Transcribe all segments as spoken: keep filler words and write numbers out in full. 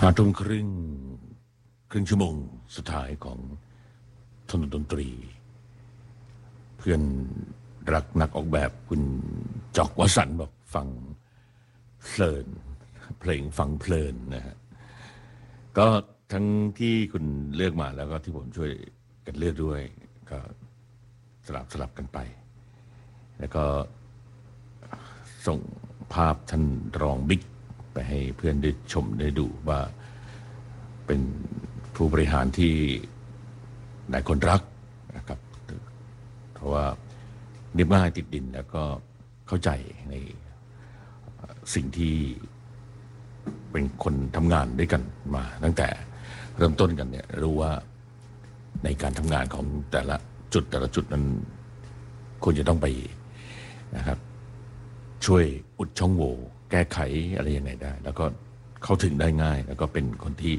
ห้าทุ่มครึ่งครึ่งชั่วโมงสุดท้ายของถนนดนตรีเพื่อนรักนักออกแบบคุณจอกวสันต์บอกฟังเพลินเพลงฟังเพลินนะฮะก็ทั้งที่คุณเลือกมาแล้วก็ที่ผมช่วยกันเลือกด้วยก็สลับสลับกันไปแล้วก็ส่งภาพท่านรองบิ๊กไปให้เพื่อนได้ชมได้ดูว่าเป็นผู้บริหารที่หลายคนรักนะครับเพราะว่าเรียบง่ายติดดินแล้วก็เข้าใจในสิ่งที่เป็นคนทำงานด้วยกันมาตั้งแต่เริ่มต้นกันเนี่ยรู้ว่าในการทำงานของแต่ละจุดแต่ละจุดนั้นควรจะต้องไปนะครับช่วยอุดช่องโหว่แก้ไขอะไรยังไงได้แล้วก็เข้าถึงได้ง่ายแล้วก็เป็นคนที่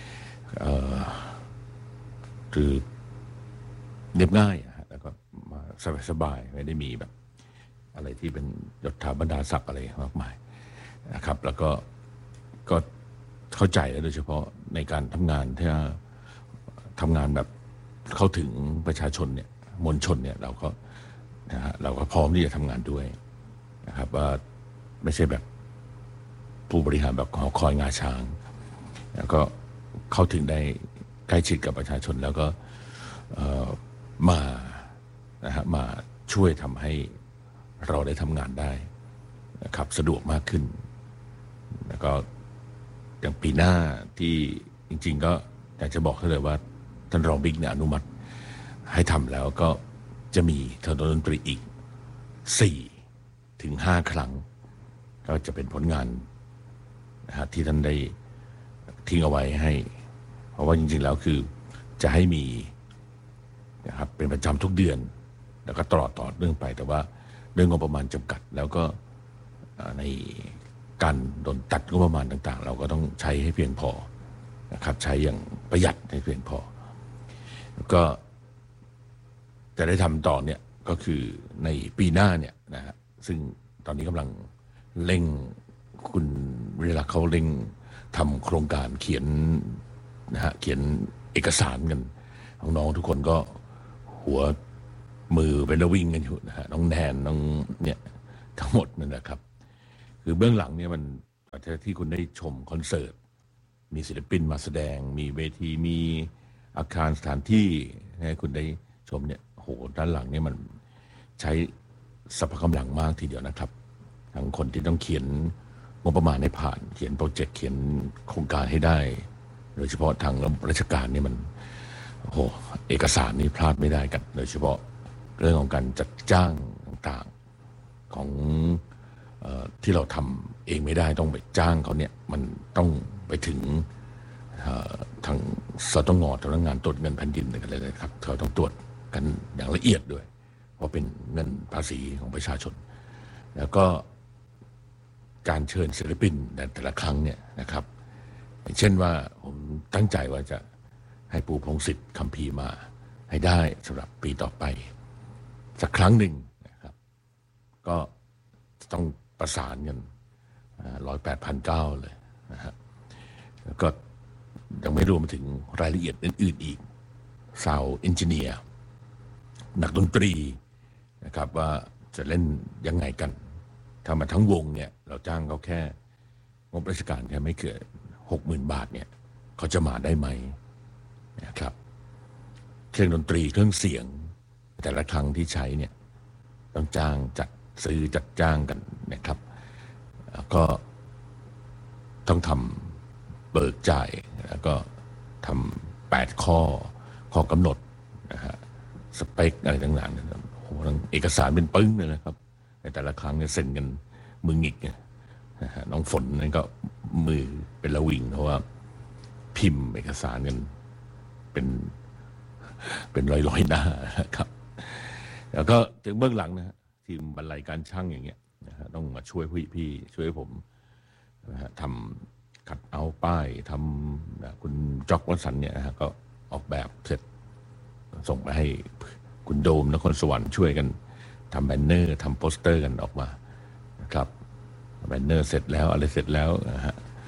คือเรียบง่ายแล้วก็มาสบายๆไม่ได้มีแบบอะไรที่เป็นยศถาบรรดาศักดิ์อะไรมากมายนะครับแล้วก็ก็เข้าใจโดยเฉพาะในการทำงานที่ทำงานแบบเข้าถึงประชาชนเนี่ยมวลชนเนี่ยเราก็นะฮะเราก็พร้อมที่จะทำงานด้วยนะครับว่าไม่ใช่แบบผู้บริหารแบบหอคอยงาช้างแล้วก็เข้าถึงได้ใกล้ชิดกับประชาชนแล้วก็มานะฮะมาช่วยทำให้เราได้ทำงานได้นะครับสะดวกมากขึ้นแล้วก็อย่างปีหน้าที่จริงๆก็อยากจะบอกเลยว่าท่านรองบิ๊กเนี่ยอนุมัติให้ทำแล้วก็จะมีถนนดนตรีอีกสี่ถึงห้าครั้งก็จะเป็นผลงานนะฮะที่ท่านได้ทิ้งเอาไว้ให้เพราะว่าจริงๆแล้วคือจะให้มีนะครับเป็นประจำทุกเดือนแล้วก็ตลอดต่อเนื่องไปแต่ว่าเรื่องงบประมาณจำกัดแล้วก็ในการโดนตัดงบประมาณต่างๆเราก็ต้องใช้ให้เพียงพอนะครับใช้อย่างประหยัดให้เพียงพอแล้วก็จะได้ทำต่อเนี่ยก็คือในปีหน้าเนี่ยนะฮะซึ่งตอนนี้กำลังเร่งคุณวิริลักษณ์เขาเร่งทำโครงการเขียนนะฮะเขียนเอกสารกันน้องๆทุกคนก็หัวมือเป็นระวิ่งกันอยู่นะฮะน้องแนนน้องเนี่ยทั้งหมดนั่นแหละครับคือเบื้องหลังเนี่ยมันที่คุณได้ชมคอนเสิร์ตมีศิลปินมาแสดงมีเวทีมีอาคารสถานที่ให้คุณได้ชมเนี่ยโหด้านหลังเนี่ยมันใช้สรรพกำลังมากทีเดียวนะครับทั้งคนที่ต้องเขียนงบประมาณให้ผ่านเขียนโปรเจกต์เขียนโครงการให้ได้โดยเฉพาะทางราชการนี่มันโอ้โหเอกสารนี่พลาดไม่ได้กันโดยเฉพาะเรื่องของการจัดจ้างต่างๆของเอ่อที่เราทำเองไม่ได้ต้องไปจ้างเขาเนี่ยมันต้องไปถึงทางสตงสำนักงานตรวจเงินแผ่นดินอะไรเลยครับเขาต้องตรวจกันอย่างละเอียดด้วยเพราะเป็นเงินภาษีของประชาชนแล้วก็การเชิญศิลปินในแต่ละครั้งเนี่ยนะครับเช่นว่าผมตั้งใจว่าจะให้ปู่พงษ์สิทธิ์คัมภีร์มาให้ได้สำหรับปีต่อไปสักครั้งหนึ่งนะครับก็ต้องประสานกันร้อยแปดพันเก้าเลยนะฮะแล้วก็ยังไม่รวมถึงรายละเอียดอื่นๆอีกซาวด์เอนจิเนียร์นักดนตรีนะครับว่าจะเล่นยังไงกันถ้ามาทั้งวงเนี่ยเราจ้างเขาแค่งบราชการแค่ไม่เกินหกหมื่นบาทเนี่ยเขาจะมาได้ไหมนะครับเครื่องดนตรีเครื่องเสียงแต่ละครั้งที่ใช้เนี่ยต้องจ้างจัดซื้อจัดจ้างกันนะครับแล้วก็ต้องทำเบิกจ่ายแล้วก็ทำแปดข้อข้อกำหนดนะฮะสเปคอะไรต่างๆโอ้โหเอกสารเป็นปึ้งเลยนะครับในแต่ละครั้งเนี่ยเซ็นกันมือหงิกนะฮะน้องฝนนั่นก็มือเป็นระวิงเพราะว่าพิมพ์เอกสารกันเป็นเป็นร้อยๆหน้าครับแล้วก็ถึงเบื้องหลังนะฮะทีมบรรลัยการช่างอย่างเงี้ยนะฮะต้องมาช่วยพี่พี่ช่วยผมนะฮะทำคัดเอาป้ายทำนะคุณจ็อกวัสันเนี่ยนะฮะก็ออกแบบเสร็จส่งไปให้คุณโดมนครสวรรค์ช่วยกันทำแบนเนอร์ทำโปสเตอร์กันออกมานะครับแบนเนอร์เสร็จแล้วอะไรเสร็จแล้วนะฮะ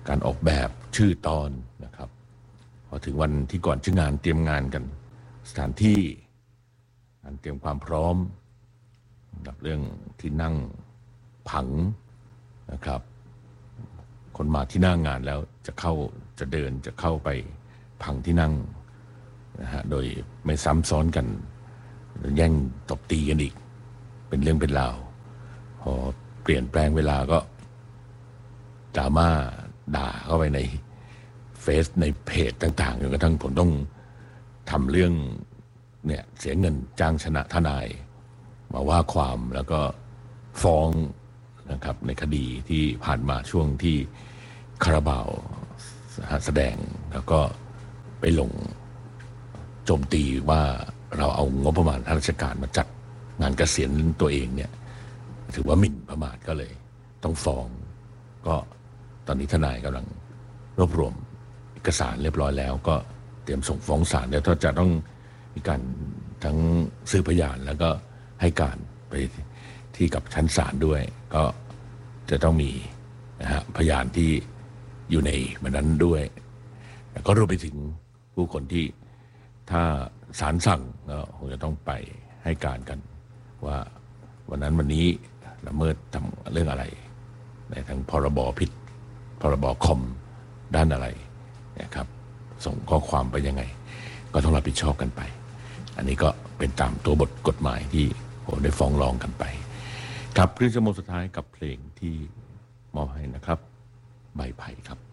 การออกแบบชื่อตอนนะครับพอถึงวันที่ก่อนชื่องานเตรียมงานกันสถานที่การเตรียมความพร้อมกับเรื่องที่นั่งผังนะครับคนมาที่หน้างานแล้วจะเข้าจะเดินจะเข้าไปผังที่นั่งนะฮะโดยไม่ซ้ำซ้อนกันแย่งตบตีกันอีกเป็นเรื่องเป็นราวพอเปลี่ยนแปลงเวลาก็ดราม่าด่าเข้าไปในเฟซในเพจต่างๆจนกระทั่งผมต้องทำเรื่องเนี่ยเสียเงินจ้างชนะทนายมาว่าความแล้วก็ฟ้องนะครับในคดีที่ผ่านมาช่วงที่คาราบาวแสดงแล้วก็ไปลงโจมตีว่าเราเอางบประมาณราชการมาจัดงานเกษียณตัวเองเนี่ยถือว่าหมิ่นประมาทก็เลยต้องฟ้องก็ตอนนี้ทนายกำลังรวบรวมเอกสารเรียบร้อยแล้วก็เตรียมส่งฟ้องศาลแล้วถ้าจะต้องมีการทั้งสืบพยานแล้วก็ให้การไปที่กับชั้นศาลด้วยก็จะต้องมีนะฮะพยานที่อยู่ในวันนั้นด้วยแล้วก็รวมไปถึงผู้คนที่ถ้าศาลสั่งก็คงจะต้องไปให้การกันว่าวันนั้นวันนี้ละเมิดทำเรื่องอะไรในทางพรบผิดพรบคอมด้านอะไรนะครับส่งข้อความไปยังไงก็ต้องรับผิดชอบกันไปอันนี้ก็เป็นตามตัวบทกฎหมายที่ผมได้ฟ้องร้องกันไปครับครึ่งชั่วโมงสุดท้ายกับเพลงที่มอบให้นะครับใบไผ่ครับ